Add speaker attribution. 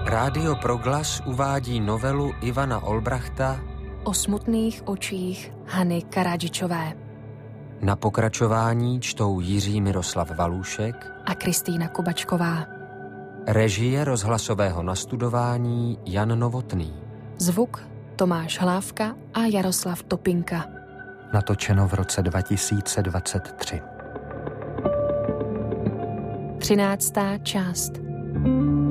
Speaker 1: Rádio Proglas uvádí novelu Ivana Olbrachta
Speaker 2: O smutných očích Hany Karadžičové.
Speaker 1: Na pokračování čtou Jiří Miroslav Valůšek
Speaker 2: A Kristýna Kubačková.
Speaker 1: Režie rozhlasového nastudování Jan Novotný.
Speaker 2: Zvuk Tomáš Hlávka a Jaroslav Topinka.
Speaker 1: Natočeno v roce 2023.
Speaker 2: 13. část.